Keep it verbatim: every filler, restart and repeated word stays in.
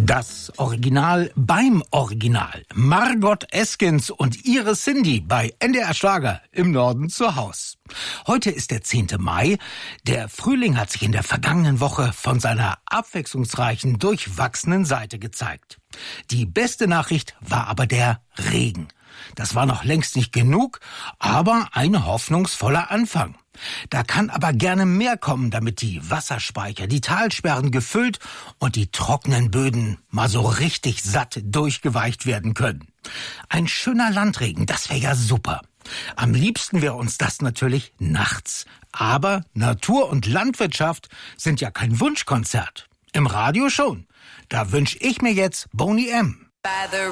Das Original beim Original. Margot Eskins und ihre Cindy bei N D R Schlager im Norden zu Haus. Heute ist der zehnte Mai. Der Frühling hat sich in der vergangenen Woche von seiner abwechslungsreichen, durchwachsenen Seite gezeigt. Die beste Nachricht war aber der Regen. Das war noch längst nicht genug, aber ein hoffnungsvoller Anfang. Da kann aber gerne mehr kommen, damit die Wasserspeicher, die Talsperren gefüllt und die trockenen Böden mal so richtig satt durchgeweicht werden können. Ein schöner Landregen, das wäre ja super. Am liebsten wäre uns das natürlich nachts. Aber Natur und Landwirtschaft sind ja kein Wunschkonzert. Im Radio schon. Da wünsche ich mir jetzt Boney M. By the